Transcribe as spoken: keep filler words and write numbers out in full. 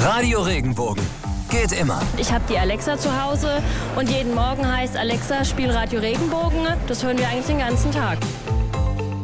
Radio Regenbogen. Geht immer. Ich habe die Alexa zu Hause und jeden Morgen heißt Alexa, spiel Radio Regenbogen. Das hören wir eigentlich den ganzen Tag.